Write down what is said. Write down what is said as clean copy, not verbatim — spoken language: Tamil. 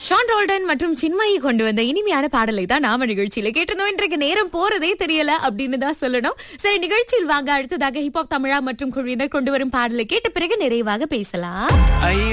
ஷான் ரோல்டன் மற்றும் சின்மயி கொண்டு வந்த இனிமையான பாடலை தான் நாம நிகழ்ச்சியில கேட்டிருந்தோம். இன்றைக்கு நேரம் போறதே தெரியல அப்படின்னு தான் சொல்லணும். சரி, நிகழ்ச்சியில் வாங்க அடுத்ததாக ஹிப்ஹாப் தமிழா மற்றும் குழுவினர் கொண்டு வரும் பாடலை கேட்ட பிறகு நிறைவாக பேசலாம்.